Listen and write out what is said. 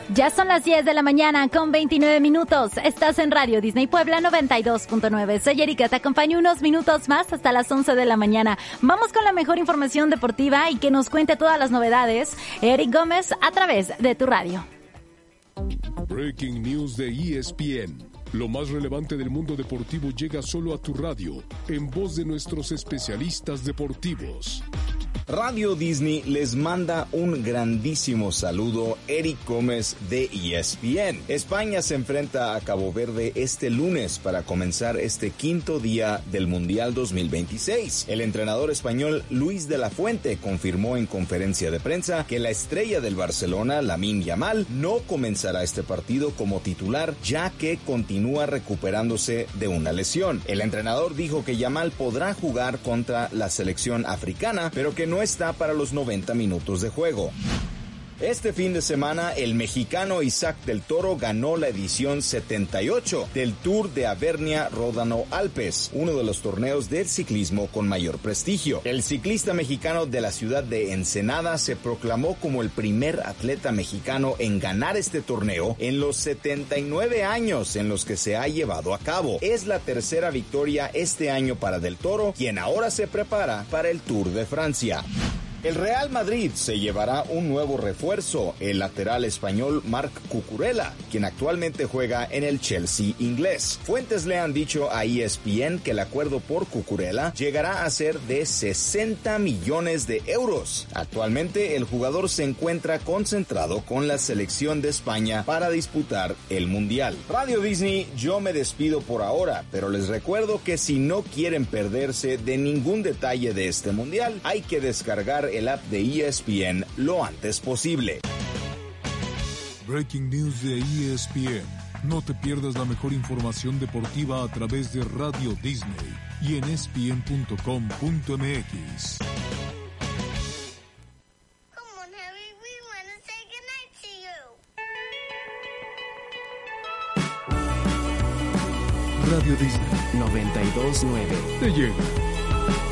Ya son las 10 de la mañana con 29 minutos. Estás en Radio Disney Puebla 92.9. Soy Erika, te acompaño unos minutos más hasta las 11 de la mañana. Vamos con la mejor información deportiva y que nos cuente todas las novedades Eric Gómez a través de tu radio. Breaking News de ESPN. Lo más relevante del mundo deportivo llega solo a tu radio, en voz de nuestros especialistas deportivos. Radio Disney les manda un grandísimo saludo, Eric Gómez de ESPN. España se enfrenta a Cabo Verde este lunes para comenzar este quinto día del Mundial 2026. El entrenador español Luis de la Fuente confirmó en conferencia de prensa que la estrella del Barcelona, Lamine Yamal, no comenzará este partido como titular, ya que continúa recuperándose de una lesión. El entrenador dijo que Yamal podrá jugar contra la selección africana, pero que no está para los 90 minutos de juego. Este fin de semana, el mexicano Isaac del Toro ganó la edición 78 del Tour de Avernia-Ródano-Alpes, uno de los torneos del ciclismo con mayor prestigio. El ciclista mexicano de la ciudad de Ensenada se proclamó como el primer atleta mexicano en ganar este torneo en los 79 años en los que se ha llevado a cabo. Es la tercera victoria este año para del Toro, quien ahora se prepara para el Tour de Francia. El Real Madrid se llevará un nuevo refuerzo, el lateral español Marc Cucurella, quien actualmente juega en el Chelsea inglés. Fuentes le han dicho a ESPN que el acuerdo por Cucurella llegará a ser de 60 millones de euros. Actualmente el jugador se encuentra concentrado con la selección de España para disputar el Mundial. Radio Disney, yo me despido por ahora, pero les recuerdo que si no quieren perderse de ningún detalle de este Mundial, hay que descargar el app de ESPN lo antes posible. Breaking News de ESPN. No te pierdas la mejor información deportiva a través de Radio Disney y en espn.com.mx. Radio Disney 92.9 Te llega.